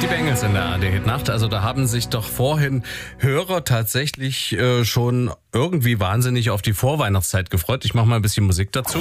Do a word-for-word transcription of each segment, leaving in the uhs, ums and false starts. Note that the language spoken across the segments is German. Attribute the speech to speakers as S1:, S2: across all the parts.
S1: Die Bengals in der A R D-Nacht. Also da haben sich doch vorhin Hörer tatsächlich äh, schon irgendwie wahnsinnig auf die Vorweihnachtszeit gefreut. Ich mache mal ein bisschen Musik dazu.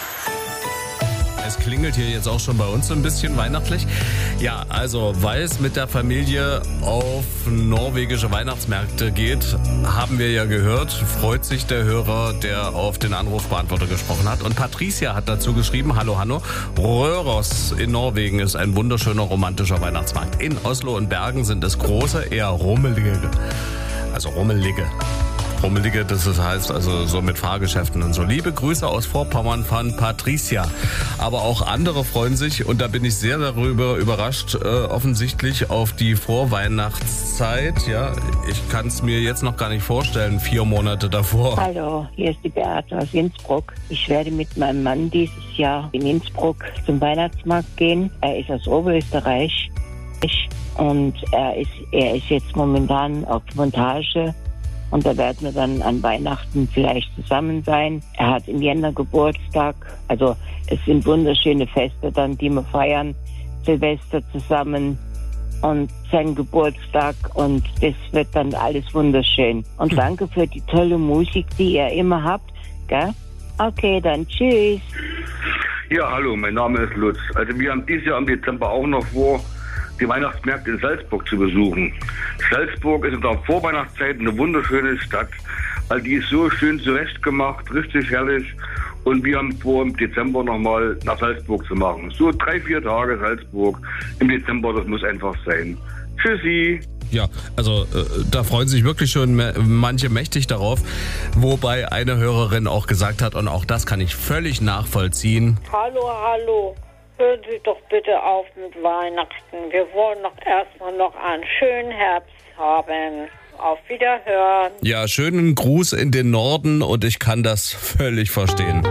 S1: Es klingelt hier jetzt auch schon bei uns so ein bisschen weihnachtlich. Ja, also weil es mit der Familie auf norwegische Weihnachtsmärkte geht, haben wir ja gehört, freut sich der Hörer, der auf den Anrufbeantworter gesprochen hat. Und Patricia hat dazu geschrieben, hallo Hanno, Røros in Norwegen ist ein wunderschöner romantischer Weihnachtsmarkt. In Oslo und Bergen sind es große, eher rummelige, also rummelige. Rummelige, das heißt also so mit Fahrgeschäften und so. Liebe Grüße aus Vorpommern von Patricia. Aber auch andere freuen sich und da bin ich sehr darüber überrascht, äh, offensichtlich auf die Vorweihnachtszeit. Ja, ich kann es mir jetzt noch gar nicht vorstellen, vier Monate davor.
S2: Hallo, hier ist die Beate aus Innsbruck. Ich werde mit meinem Mann dieses Jahr in Innsbruck zum Weihnachtsmarkt gehen. Er ist aus Oberösterreich und er ist, er ist jetzt momentan auf Montage. Und da werden wir dann an Weihnachten vielleicht zusammen sein. Er hat im Jänner Geburtstag. Also es sind wunderschöne Feste dann, die wir feiern. Silvester zusammen und sein Geburtstag. Und das wird dann alles wunderschön. Und danke für die tolle Musik, die ihr immer habt. Gell? Okay, dann tschüss.
S3: Ja, hallo, mein Name ist Lutz. Also wir haben dieses Jahr im Dezember auch noch vor, die Weihnachtsmärkte in Salzburg zu besuchen. Salzburg ist in der Vorweihnachtszeit eine wunderschöne Stadt, weil die ist so schön zurechtgemacht, richtig herrlich. Und wir haben vor, im Dezember nochmal nach Salzburg zu machen. So drei, vier Tage Salzburg im Dezember, das muss einfach sein. Tschüssi.
S1: Ja, also äh, da freuen sich wirklich schon manche mächtig darauf, wobei eine Hörerin auch gesagt hat, und auch das kann ich völlig nachvollziehen.
S4: Hallo, hallo. Hören Sie doch bitte auf mit Weihnachten. Wir wollen doch erstmal noch einen schönen Herbst haben. Auf Wiederhören.
S1: Ja, schönen Gruß in den Norden und ich kann das völlig verstehen.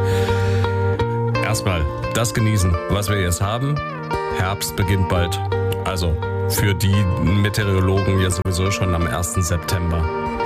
S1: Erstmal das genießen, was wir jetzt haben. Herbst beginnt bald. Also für die Meteorologen ja sowieso schon am ersten September.